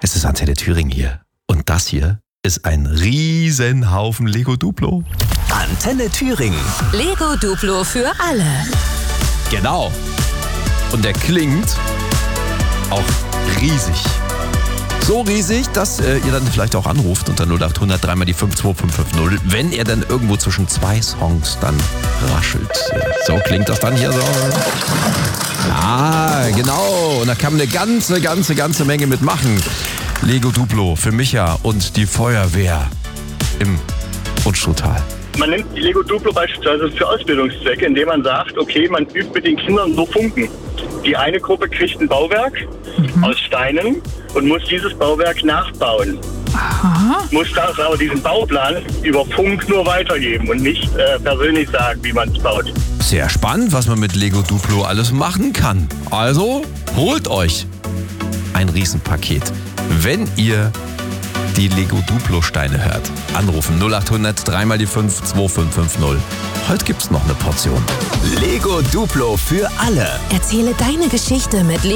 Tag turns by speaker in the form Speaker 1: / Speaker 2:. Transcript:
Speaker 1: Es ist Antenne Thüringen hier. Und das hier ist ein Riesenhaufen Lego Duplo.
Speaker 2: Antenne Thüringen.
Speaker 3: Lego Duplo für alle.
Speaker 1: Genau. Und der klingt auch riesig. So riesig, dass ihr dann vielleicht auch anruft unter 0800 3 die 52550, wenn ihr dann irgendwo zwischen zwei Songs dann raschelt. So klingt das dann hier so. Ja, genau. Und da kann man eine ganze Menge mitmachen. Lego Duplo für Micha und die Feuerwehr im Unstruttal.
Speaker 4: Man nimmt die Lego Duplo beispielsweise für Ausbildungszwecke, indem man sagt, okay, man übt mit den Kindern so Funken. Die eine Gruppe kriegt ein Bauwerk aus Steinen und muss dieses Bauwerk nachbauen.
Speaker 5: Aha.
Speaker 4: Muss das aber diesen Bauplan über Funk nur weitergeben und nicht persönlich sagen, wie man es baut.
Speaker 1: Sehr spannend, was man mit Lego Duplo alles machen kann. Also holt euch ein Riesenpaket, wenn ihr die Lego Duplo Steine hört. Anrufen 0800 3 die 52550. Heute gibt's noch eine Portion.
Speaker 2: Lego Duplo für alle.
Speaker 3: Erzähle deine Geschichte mit